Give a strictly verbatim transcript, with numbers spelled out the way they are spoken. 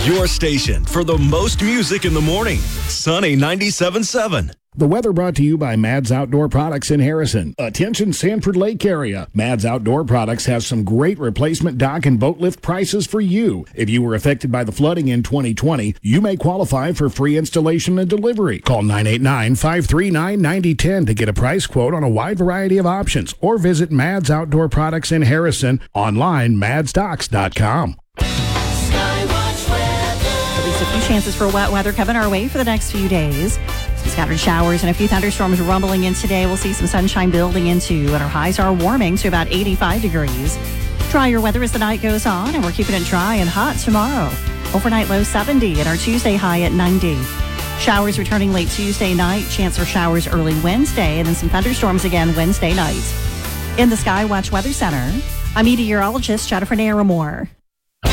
Your station for the most music in the morning. Sunny ninety-seven point seven. The weather brought to you by Mads Outdoor Products in Harrison. Attention Sanford Lake area. Mads Outdoor Products has some great replacement dock and boat lift prices for you. If you were affected by the flooding in twenty twenty, you may qualify for free installation and delivery. Call nine eight nine, five three nine, nine zero one zero to get a price quote on a wide variety of options, or visit Mads Outdoor Products in Harrison online, mads docks dot com. Skywatch weather. At least a few chances for wet weather coming our way for the next few days. Some scattered showers and a few thunderstorms rumbling in today. We'll see some sunshine building into, and our highs are warming to about eighty-five degrees. Drier weather as the night goes on, and we're keeping it dry and hot tomorrow. Overnight low seventy and our Tuesday high at ninety. Showers returning late Tuesday night. Chance for showers early Wednesday, and then some thunderstorms again Wednesday night. In the Skywatch Weather Center, I'm meteorologist Jennifer Naramore.